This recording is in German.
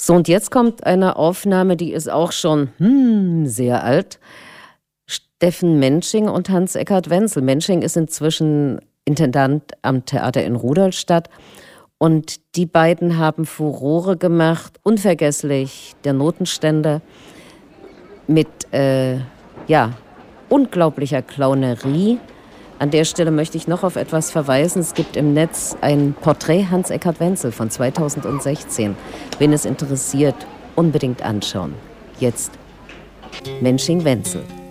So, und jetzt kommt eine Aufnahme, die ist auch schon sehr alt. Steffen Mensching und Hans-Ekkert Wenzel. Mensching ist inzwischen Intendant am Theater in Rudolstadt. Und die beiden haben Furore gemacht, unvergesslich, der Notenständer, mit unglaublicher Clownerie. An der Stelle möchte ich noch auf etwas verweisen. Es gibt im Netz ein Porträt Hans-Ekkert Wenzel von 2016. Wen es interessiert, unbedingt anschauen. Jetzt Mensching Wenzel.